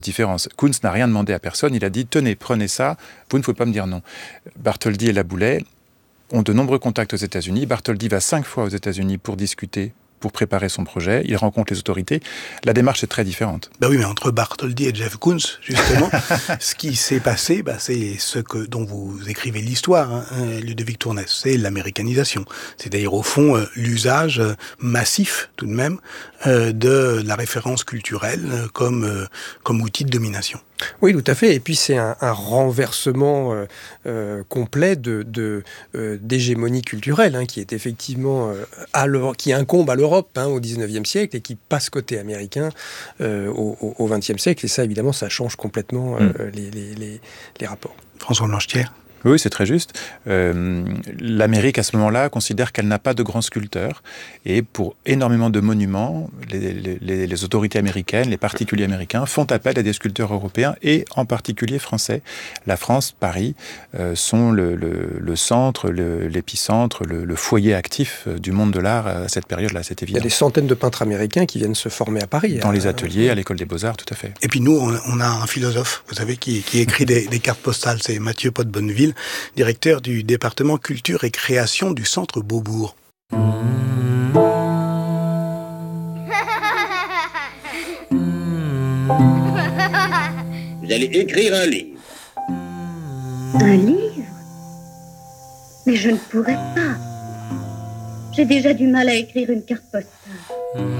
Différence. Koons n'a rien demandé à personne, il a dit « Tenez, prenez ça, vous ne pouvez pas me dire non ». Bartholdi et Laboulaye ont de nombreux contacts aux États-Unis. Bartholdi va 5 fois aux États-Unis pour discuter, pour préparer son projet. Il rencontre les autorités. La démarche est très différente. Oui, mais entre Bartholdi et Jeff Koons, justement, ce qui s'est passé, c'est dont vous écrivez l'histoire, Ludovic Tournès, c'est l'américanisation. C'est-à-dire, au fond, l'usage massif, tout de même, de la référence culturelle comme outil de domination. Oui, tout à fait. Et puis c'est un renversement complet d'hégémonie culturelle, qui est effectivement qui incombe à l'Europe au XIXe siècle et qui passe côté américain au XXe siècle. Et ça, évidemment, ça change complètement les rapports. François Blanchetière. Oui, c'est très juste. L'Amérique, à ce moment-là, considère qu'elle n'a pas de grands sculpteurs. Et pour énormément de monuments, les autorités américaines, les particuliers américains, font appel à des sculpteurs européens et en particulier français. La France, Paris, sont le centre, l'épicentre, le foyer actif du monde de l'art à cette période-là, c'est évident. Il y a des centaines de peintres américains qui viennent se former à Paris. Dans les ateliers, à l'École des Beaux-Arts, tout à fait. Et puis nous, on a un philosophe, vous savez, qui écrit des cartes postales, c'est Mathieu Pot-Bonneville, directeur du département culture et création du Centre Beaubourg. Vous allez écrire un livre. Un livre? Mais je ne pourrais pas. J'ai déjà du mal à écrire une carte postale.